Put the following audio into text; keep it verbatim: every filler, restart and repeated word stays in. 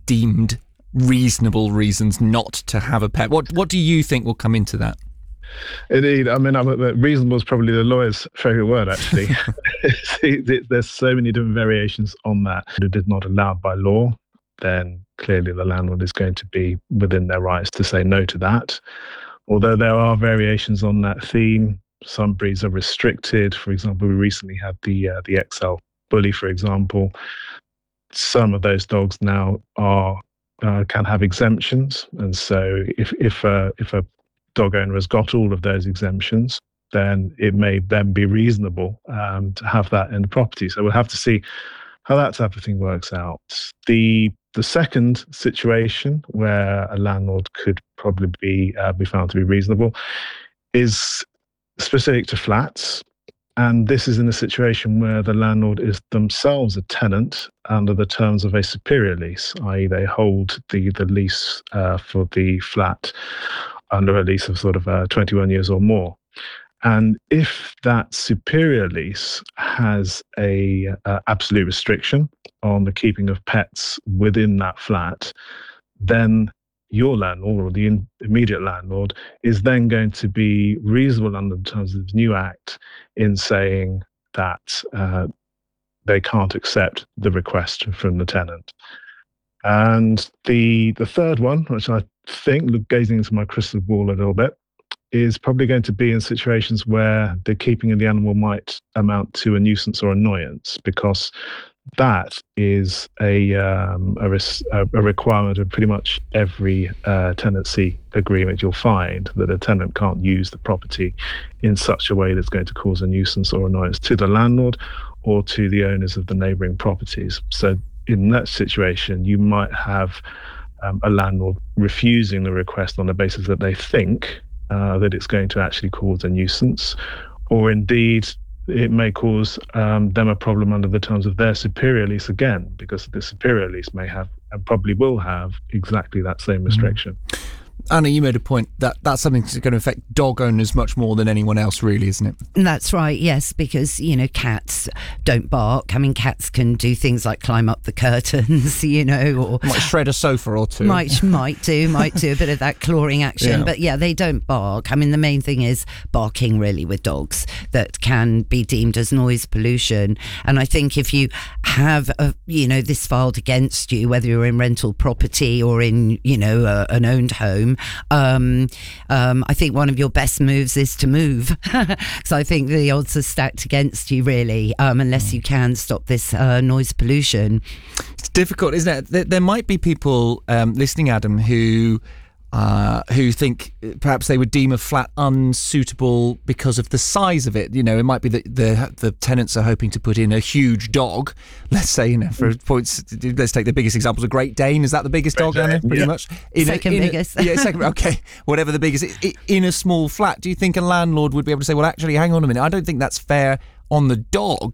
deemed reasonable reasons not to have a pet. What what do you think will come into that? Indeed. I mean, I'm, reasonable is probably the lawyer's favourite word, actually. See, there's so many different variations on that. If it is not allowed by law, then clearly the landlord is going to be within their rights to say no to that. Although there are variations on that theme, some breeds are restricted. For example, we recently had the uh, the X L Bully, for example. Some of those dogs now are uh, can have exemptions, and so if if uh, if a dog owner has got all of those exemptions, then it may then be reasonable um, to have that in the property. So we'll have to see how that type of thing works out. The the second situation where a landlord could probably be uh, be found to be reasonable is specific to flats. And this is in a situation where the landlord is themselves a tenant under the terms of a superior lease, that is they hold the, the lease uh, for the flat under a lease of sort of uh, twenty-one years or more. And if that superior lease has a uh, absolute restriction on the keeping of pets within that flat, then your landlord or the in- immediate landlord is then going to be reasonable under the terms of the new act in saying that uh, they can't accept the request from the tenant. And the the third one, which I think, look, gazing into my crystal ball a little bit, is probably going to be in situations where the keeping of the animal might amount to a nuisance or annoyance, because that is a um, a, res- a requirement of pretty much every uh, tenancy agreement. You'll find that a tenant can't use the property in such a way that's going to cause a nuisance or annoyance to the landlord or to the owners of the neighbouring properties. So in that situation, you might have um, a landlord refusing the request on the basis that they think uh, that it's going to actually cause a nuisance, or indeed it may cause um, them a problem under the terms of their superior lease again, because the superior lease may have and probably will have exactly that same restriction. Mm. Anna, you made a point that that's something that's going to affect dog owners much more than anyone else, really, isn't it? That's right, yes, because, you know, cats don't bark. I mean, cats can do things like climb up the curtains, you know, or... Might shred a sofa or two. Might, might do, might do a bit of that clawing action. Yeah. But, yeah, they don't bark. I mean, the main thing is barking, really, with dogs that can be deemed as noise pollution. And I think if you have, a, you know, this filed against you, whether you're in rental property or in, you know, a, an owned home, Um, um, I think one of your best moves is to move. So I think the odds are stacked against you, really, um, unless you can stop this uh, noise pollution. It's difficult, isn't it? There, there might be people um, listening, Adam, who uh, who think perhaps they would deem a flat unsuitable because of the size of it. You know, it might be that the the tenants are hoping to put in a huge dog. Let's say, you know, for points, let's take the biggest example, a Great Dane. Is that the biggest Great dog, Dane, Anna? Pretty yeah. much. In second a, in biggest. A, yeah, second. Okay, whatever the biggest. In a small flat, do you think a landlord would be able to say, well, actually, hang on a minute, I don't think that's fair on the dog